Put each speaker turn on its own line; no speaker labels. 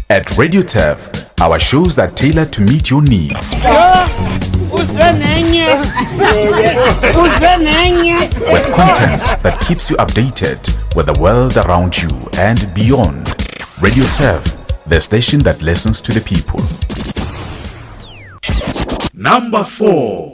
At Radio Turf, our shows are tailored to meet your needs. With content that keeps you updated with the world around you and beyond. Radio Turf, the station that listens to the people.
Number 4.